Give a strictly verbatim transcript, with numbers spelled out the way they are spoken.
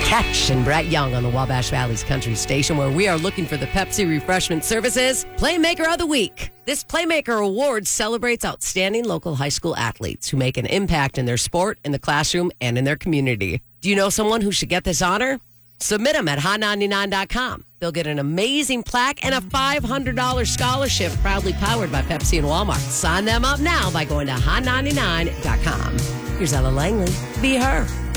Ketch and Brett Young on the Wabash Valley's Country Station, where we are looking for the Pepsi Refreshment Services Playmaker of the Week. This Playmaker Award celebrates outstanding local high school athletes who make an impact in their sport, in the classroom, and in their community. Do you know someone who should get this honor? Submit them at hot ninety-nine dot com. They'll get an amazing plaque and a five hundred dollars scholarship proudly powered by Pepsi and Walmart. Sign them up now by going to hot ninety-nine dot com. Here's Ella Langley. Be her.